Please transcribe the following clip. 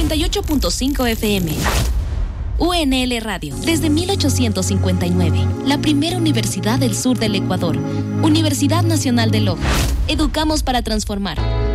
98.5 FM. UNL Radio, desde 1859, la primera universidad del sur del Ecuador. Universidad Nacional de Loja. Educamos para transformar.